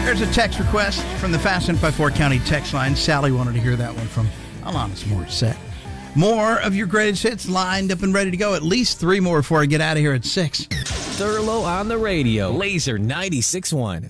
There's a text request from the Fast by 4 County text line. Sally wanted to hear that one from Alanis Morissette. More of your greatest hits lined up and ready to go. At least 3 more before I get out of here at 6. Thurlow on the radio. Laser 96.1.